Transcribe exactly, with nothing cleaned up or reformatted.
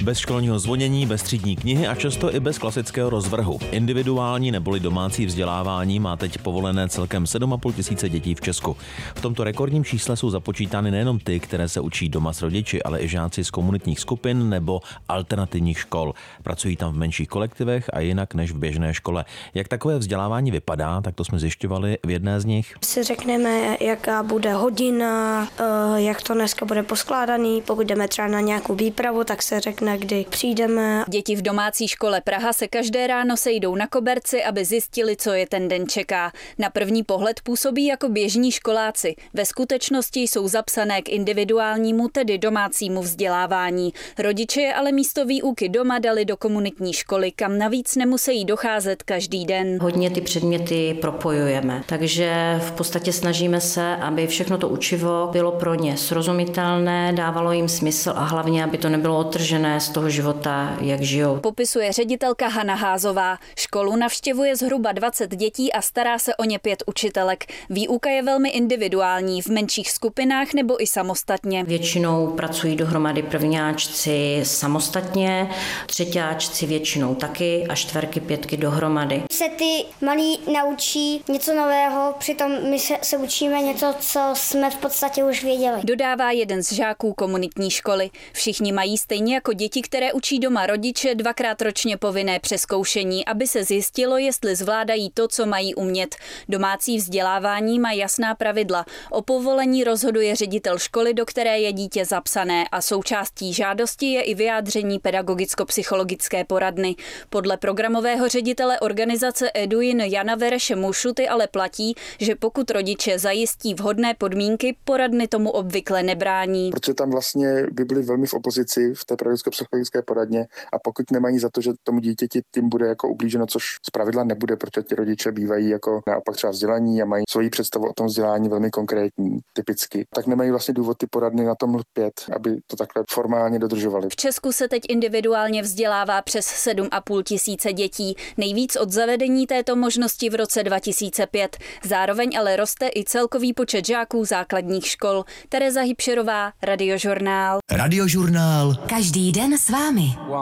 Bez školního zvonění, bez třídní knihy a často i bez klasického rozvrhu. Individuální neboli domácí vzdělávání má teď povolené celkem sedm a půl tisíce dětí v Česku. V tomto rekordním čísle jsou započítány nejenom ty, které se učí doma s rodiči, ale i žáci z komunitních skupin nebo alternativních škol. Pracují tam v menších kolektivech a jinak než v běžné škole. Jak takové vzdělávání vypadá, tak to jsme zjišťovali v jedné z nich. Si řekneme, jaká bude hodina, jak to dneska bude poskládaný. Pokud jdeme třeba na nějakou výpravu, tak se řekne, kdy přijdeme. Děti v domácí škole Praha se každé ráno sejdou na koberci, aby zjistili, co je ten den čeká. Na první pohled působí jako běžní školáci. Ve skutečnosti jsou zapsané k individuálnímu, tedy domácímu vzdělávání. Rodiče je ale místo výuky doma dali do komunitní školy, kam navíc nemusí docházet každý den. Hodně ty předměty propojujeme, takže v podstatě snažíme se, aby všechno to učivo bylo pro ně srozumitelné, dávalo jim smysl a hlavně, aby to nebylo odtržené z toho života, jak žijou. Popisuje ředitelka Hana Házová. Školu navštěvuje zhruba dvacet dětí a stará se o ně pět učitelek. Výuka je velmi individuální, v menších skupinách nebo i samostatně. Většinou pracují dohromady prvňáčci samostatně, třeťáčci většinou taky a čtverky, pětky dohromady. Se ty malí naučí něco nového, přitom my se, se učíme něco, co jsme v podstatě už věděli. Dodává jeden z žáků komunitní školy. Všichni mají stejně jako děti, které učí doma rodiče, dvakrát ročně povinné přezkoušení, aby se zjistilo, jestli zvládají to, co mají umět. Domácí vzdělávání má jasná pravidla. O povolení rozhoduje ředitel školy, do které je dítě zapsané, a součástí žádosti je i vyjádření pedagogicko-psychologické poradny. Podle programového ředitele organizace Eduin Jana Vereše Mušuty ale platí, že pokud rodiče zajistí vhodné podmínky, poradny tomu obvykle nebrání. Protože tam vlastně by byli velmi v opozici v té pedagogicko-psychologické poradně a pokud nemají za to, že tomu dítěti tím bude jako ublíženo, což zpravidla nebude, protože ti rodiče bývají jako naopak třeba vzdělaní a mají svoji představu o tom vzdělání velmi konkrétní, typicky, tak nemají vlastně důvod ty poradny na tom lpět, aby to takhle formálně dodržovali. V Česku se teď individuálně vzdělává přes sedm a půl tisíce dětí, nejvíc od zavedení této možnosti v roce dva tisíce pět. Zároveň ale roste i celkový počet žáků základních škol. Tereza Hybšerová, Radiožurnál. Radiožurnál. Každý den s vámi.